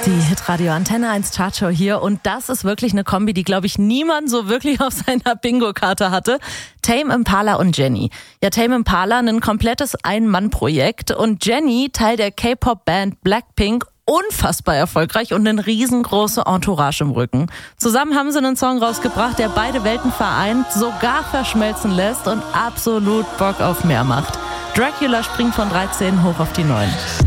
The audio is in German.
Die Hitradio Antenne 1 Chartshow hier und das ist wirklich eine Kombi, die, glaube ich, niemand so wirklich auf seiner Bingo-Karte hatte. Tame Impala und Jennie. Ja, Tame Impala, ein komplettes Ein-Mann-Projekt und Jennie, Teil der K-Pop-Band Blackpink, unfassbar erfolgreich und eine riesengroße Entourage im Rücken. Zusammen haben sie einen Song rausgebracht, der beide Welten vereint, sogar verschmelzen lässt und absolut Bock auf mehr macht. Dracula springt von 13 hoch auf die 9.